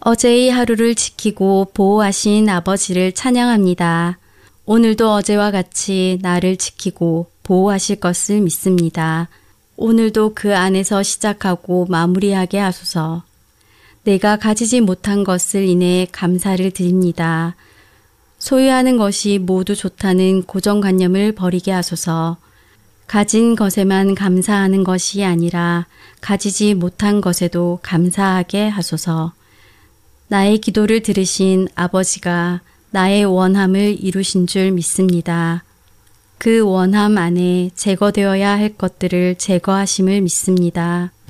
어제의 하루를 지키고 보호하신 아버지를 찬양합니다. 오늘도 어제와 같이 나를 지키고 보호하실 것을 믿습니다. 오늘도 그 안에서 시작하고 마무리하게 하소서. 내가 가지지 못한 것을 인해 감사를 드립니다. 소유하는 것이 모두 좋다는 고정관념을 버리게 하소서. 가진 것에만 감사하는 것이 아니라 가지지 못한 것에도 감사하게 하소서. 나의 기도를 들으신 아버지가 나의 원함을 이루신 줄 믿습니다. 그 원함 안에 제거되어야 할 것들을 제거하심을 믿습니다.